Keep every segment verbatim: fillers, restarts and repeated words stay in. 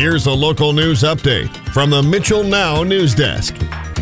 here's a local news update from the Mitchell Now News Desk.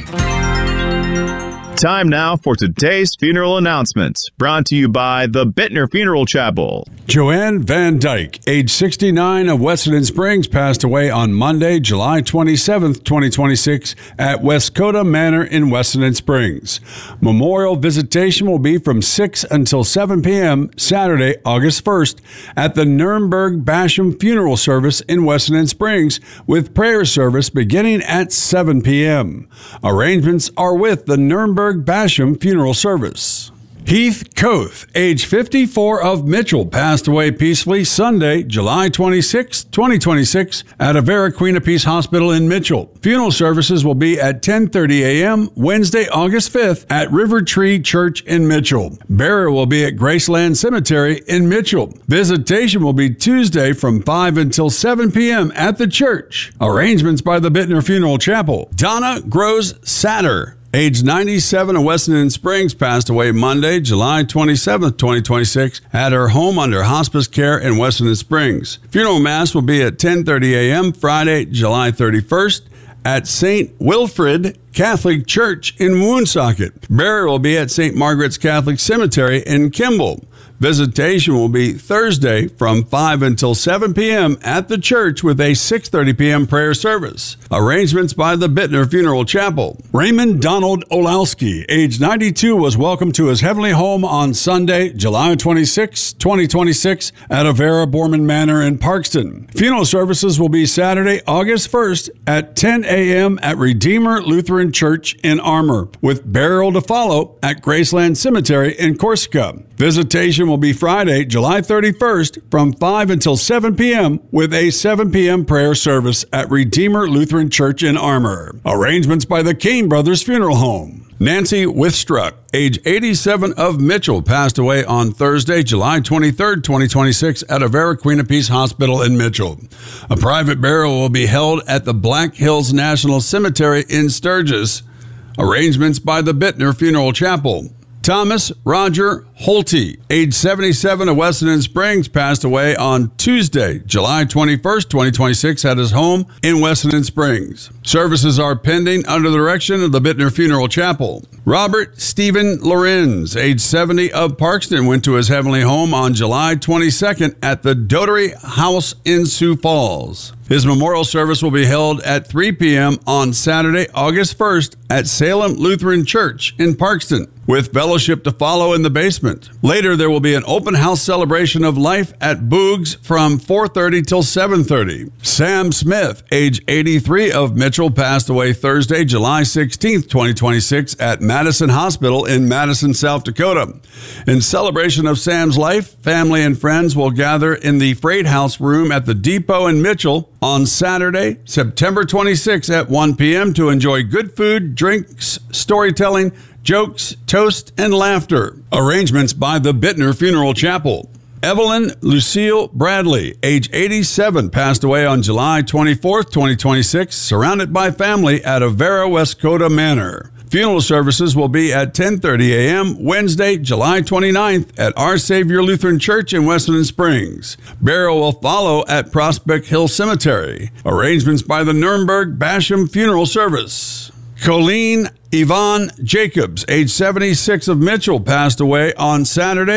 Time now for today's funeral announcements, brought to you by the Bittner Funeral Chapel. Joanne Van Dyke, age sixty-nine, of Wessenden Springs, passed away on Monday, July twenty-seventh, twenty twenty-six, at Westcoda Manor in Wessenden Springs. Memorial visitation will be from six until seven p.m. Saturday, August first, at the Nurnberg Basham Funeral Service in Wessenden Springs, with prayer service beginning at seven p.m. Arrangements are with the Nurnberg Basham Funeral Service. Heath Koth, age fifty-four, of Mitchell, passed away peacefully Sunday, July twenty-sixth, twenty twenty-six, at Avera Queen of Peace Hospital in Mitchell. Funeral services will be at ten thirty a.m. Wednesday, August fifth, at River Tree Church in Mitchell. Burial will be at Graceland Cemetery in Mitchell. Visitation will be Tuesday from five until seven p.m. at the church. Arrangements by the Bittner Funeral Chapel. Donna Gross Satter, age ninety-seven, of Wessenden Springs, passed away Monday, July twenty-seventh, twenty twenty-six, at her home under hospice care in Wessenden Springs. Funeral Mass will be at ten thirty a.m. Friday, July thirty-first, at Saint Wilfrid Catholic Church in Woonsocket. Burial will be at Saint Margaret's Catholic Cemetery in Kimball. Visitation will be Thursday from five until seven p.m. at the church, with a six thirty p.m. prayer service. Arrangements by the Bittner Funeral Chapel. Raymond Donald Olowski, age ninety-two, was welcomed to his heavenly home on Sunday, July twenty-sixth, twenty twenty-six, at Avera Borman Manor in Parkston. Funeral services will be Saturday, August first, at ten a.m. at Redeemer Lutheran Church in Armour, with burial to follow at Graceland Cemetery in Corsica. Visitation will be Friday, July thirty-first, from five until seven p.m. with a seven p.m. prayer service at Redeemer Lutheran Church in Armour. Arrangements by the Kane Brothers Funeral Home. Nancy Withstruck, age eighty-seven, of Mitchell, passed away on Thursday, July twenty-third, twenty twenty-six, at Avera Queen of Peace Hospital in Mitchell. A private burial will be held at the Black Hills National Cemetery in Sturgis. Arrangements by the Bittner Funeral Chapel. Thomas Roger Holte, age seventy-seven, of Wessenden Springs, passed away on Tuesday, July twenty-first, twenty twenty-six, at his home in Wessenden Springs. Services are pending under the direction of the Bittner Funeral Chapel. Robert Stephen Lorenz, age seventy, of Parkston, went to his heavenly home on July twenty-second at the Dotery House in Sioux Falls. His memorial service will be held at three p.m. on Saturday, August first, at Salem Lutheran Church in Parkston, with fellowship to follow in the basement. Later, there will be an open house celebration of life at Boogs from four thirty till seven thirty. Sam Smith, age eighty-three, of Mitchell, passed away Thursday, July sixteenth, twenty twenty-six, at Madison Hospital in Madison, South Dakota. In celebration of Sam's life, family and friends will gather in the Freight House room at the Depot in Mitchell on Saturday, September twenty-sixth, at one p.m. to enjoy good food, drinks, storytelling, jokes, toast, and laughter. Arrangements by the Bittner Funeral Chapel. Evelyn Lucille Bradley, age eighty-seven, passed away on July twenty-fourth, twenty twenty-six, surrounded by family at Avera Westcoda Manor. Funeral services will be at ten thirty a.m. Wednesday, July twenty-ninth, at Our Savior Lutheran Church in Wessenden Springs. Burial will follow at Prospect Hill Cemetery. Arrangements by the Nurnberg Basham Funeral Service. Colleen Yvonne Jacobs, age seventy-six, of Mitchell, passed away on Saturday,